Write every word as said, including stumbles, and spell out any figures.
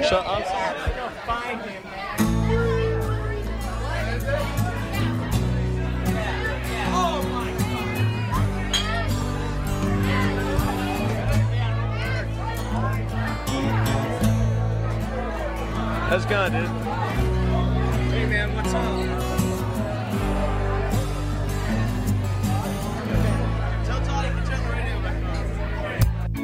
Shut up. Find him, man. Oh my How's it going, dude?